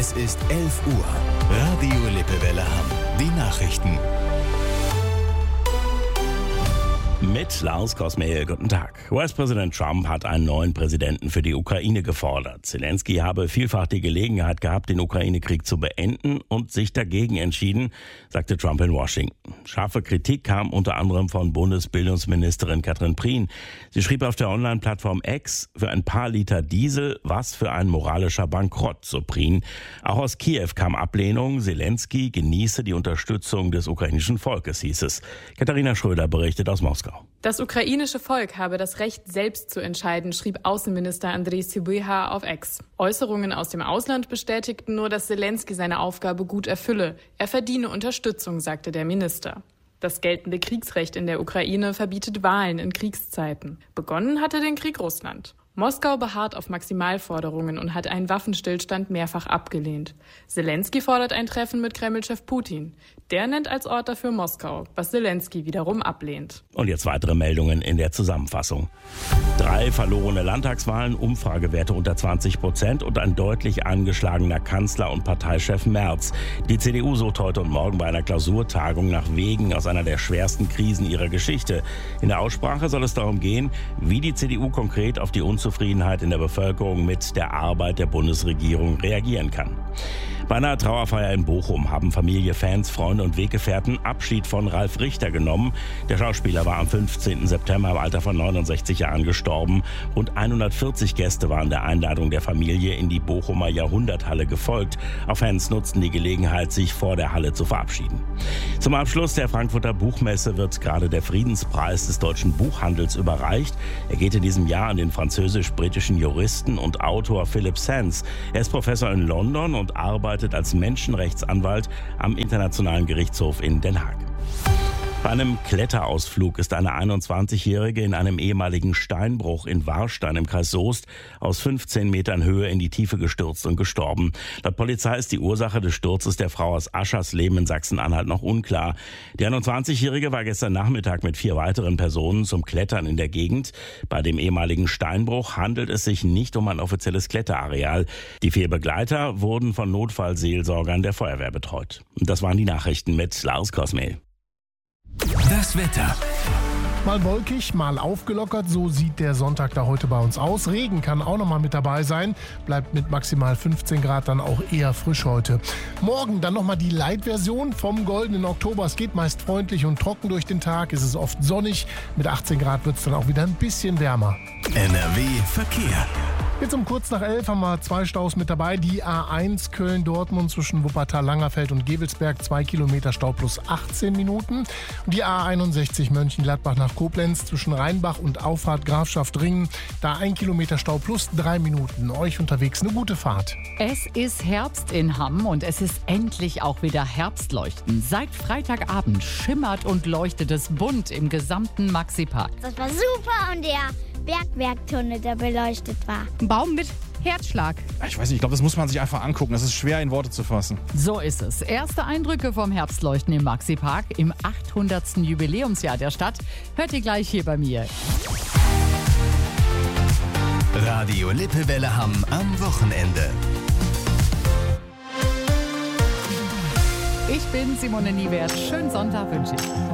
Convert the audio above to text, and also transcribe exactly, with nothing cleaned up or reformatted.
Es ist elf Uhr. Radio Lippewelle Hamm. Die Nachrichten. Mit Lars Kosmehl, guten Tag. U S-Präsident Trump hat einen neuen Präsidenten für die Ukraine gefordert. Zelensky habe vielfach die Gelegenheit gehabt, den Ukraine-Krieg zu beenden und sich dagegen entschieden, sagte Trump in Washington. Scharfe Kritik kam unter anderem von Bundesbildungsministerin Katrin Prien. Sie schrieb auf der Online-Plattform X: Für ein paar Liter Diesel, was für ein moralischer Bankrott, so Prien. Auch aus Kiew kam Ablehnung. Zelensky genieße die Unterstützung des ukrainischen Volkes, hieß es. Katharina Schröder berichtet aus Moskau. Das ukrainische Volk habe das Recht, selbst zu entscheiden, schrieb Außenminister Andriy Sybiha auf X. Äußerungen aus dem Ausland bestätigten nur, dass Zelensky seine Aufgabe gut erfülle. Er verdiene Unterstützung, sagte der Minister. Das geltende Kriegsrecht in der Ukraine verbietet Wahlen in Kriegszeiten. Begonnen hatte den Krieg Russland. Moskau beharrt auf Maximalforderungen und hat einen Waffenstillstand mehrfach abgelehnt. Zelensky fordert ein Treffen mit Kreml-Chef Putin. Der nennt als Ort dafür Moskau, was Zelensky wiederum ablehnt. Und jetzt weitere Meldungen in der Zusammenfassung. Drei verlorene Landtagswahlen, Umfragewerte unter zwanzig Prozent und ein deutlich angeschlagener Kanzler und Parteichef Merz. Die C D U sucht heute und morgen bei einer Klausurtagung nach Wegen aus einer der schwersten Krisen ihrer Geschichte. In der Aussprache soll es darum gehen, wie die C D U konkret auf die Unzufriedenheit in der Bevölkerung mit der Arbeit der Bundesregierung reagieren kann. Bei einer Trauerfeier in Bochum haben Familie, Fans, Freunde und Weggefährten Abschied von Ralf Richter genommen. Der Schauspieler war am fünfzehnten September im Alter von neunundsechzig Jahren gestorben. Rund hundertvierzig Gäste waren der Einladung der Familie in die Bochumer Jahrhunderthalle gefolgt. Auch Fans nutzten die Gelegenheit, sich vor der Halle zu verabschieden. Zum Abschluss der Frankfurter Buchmesse wird gerade der Friedenspreis des deutschen Buchhandels überreicht. Er geht in diesem Jahr an den französisch-britischen Juristen und Autor Philip Sands. Er ist Professor in London und arbeitet als Menschenrechtsanwalt am Internationalen Gerichtshof in Den Haag. Bei einem Kletterausflug ist eine einundzwanzigjährige in einem ehemaligen Steinbruch in Warstein im Kreis Soest aus fünfzehn Metern Höhe in die Tiefe gestürzt und gestorben. Laut Polizei ist die Ursache des Sturzes der Frau aus Aschersleben in Sachsen-Anhalt noch unklar. Die einundzwanzigjährige war gestern Nachmittag mit vier weiteren Personen zum Klettern in der Gegend. Bei dem ehemaligen Steinbruch handelt es sich nicht um ein offizielles Kletterareal. Die vier Begleiter wurden von Notfallseelsorgern der Feuerwehr betreut. Und das waren die Nachrichten mit Lars Kosmehl. Das Wetter. Mal wolkig, mal aufgelockert, so sieht der Sonntag da heute bei uns aus. Regen kann auch noch mal mit dabei sein, bleibt mit maximal fünfzehn Grad dann auch eher frisch heute. Morgen dann noch mal die Light-Version vom goldenen Oktober. Es geht meist freundlich und trocken durch den Tag, es ist oft sonnig. Mit achtzehn Grad wird es dann auch wieder ein bisschen wärmer. N R W Verkehr. Jetzt um kurz nach elf haben wir zwei Staus mit dabei. Die A eins Köln-Dortmund zwischen Wuppertal-Langerfeld und Gevelsberg, zwei Kilometer Stau plus achtzehn Minuten. Und die A einundsechzig Mönchengladbach nach Koblenz zwischen Rheinbach und Auffahrt Grafschaft-Ringen, da ein Kilometer Stau plus drei Minuten. Euch unterwegs eine gute Fahrt. Es ist Herbst in Hamm und es ist endlich auch wieder Herbstleuchten. Seit Freitagabend schimmert und leuchtet es bunt im gesamten Maxi-Park. Das war super und der Bergwerktunnel, der beleuchtet war. Ein Baum mit Herzschlag. Ich weiß nicht, ich glaube, das muss man sich einfach angucken. Das ist schwer in Worte zu fassen. So ist es. Erste Eindrücke vom Herbstleuchten im Maxi-Park im achthundertsten Jubiläumsjahr der Stadt hört ihr gleich hier bei mir. Radio Lippewelle Hamm am Wochenende. Ich bin Simone Niewert. Schönen Sonntag wünsche ich.